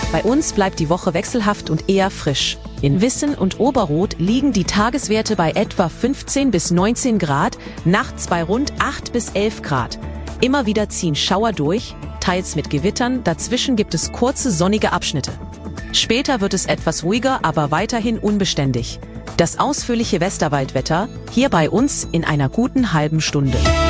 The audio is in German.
Bei uns bleibt die Woche wechselhaft und eher frisch. In Wissen und Oberrot liegen die Tageswerte bei etwa 15 bis 19 Grad, nachts bei rund 8 bis 11 Grad. Immer wieder ziehen Schauer durch, teils mit Gewittern, dazwischen gibt es kurze sonnige Abschnitte. Später wird es etwas ruhiger, aber weiterhin unbeständig. Das ausführliche Westerwaldwetter hier bei uns in einer guten halben Stunde.